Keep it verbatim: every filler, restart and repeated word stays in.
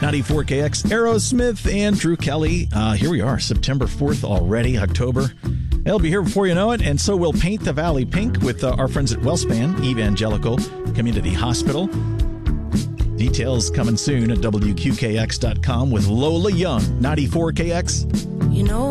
ninety-four K X, Aerosmith and Drew Kelly. Uh, here we are, September fourth already, October. They'll be here before you know it, and so we'll paint the Valley pink with uh, our friends at WellSpan Evangelical Community Hospital. Details coming soon at W Q K X dot com with Lola Young, ninety-four K X. You know